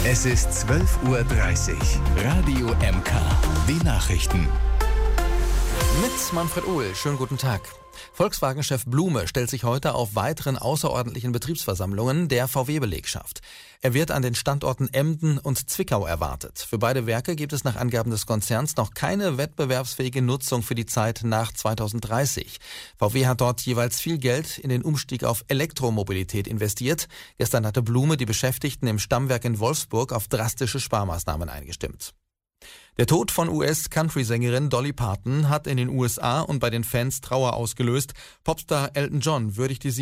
Es ist 12:30 Uhr. Radio MK. Die Nachrichten. Mit Manfred Ohl. Schönen guten Tag. Volkswagen-Chef Blume stellt sich heute auf weiteren außerordentlichen Betriebsversammlungen der VW-Belegschaft. Er wird an den Standorten Emden und Zwickau erwartet. Für beide Werke gibt es nach Angaben des Konzerns noch keine wettbewerbsfähige Nutzung für die Zeit nach 2030. VW hat dort jeweils viel Geld in den Umstieg auf Elektromobilität investiert. Gestern hatte Blume die Beschäftigten im Stammwerk in Wolfsburg auf drastische Sparmaßnahmen eingestimmt. Der Tod von US-Country-Sängerin Dolly Parton hat in den USA und bei den Fans Trauer ausgelöst. Popstar Elton John würdigte sie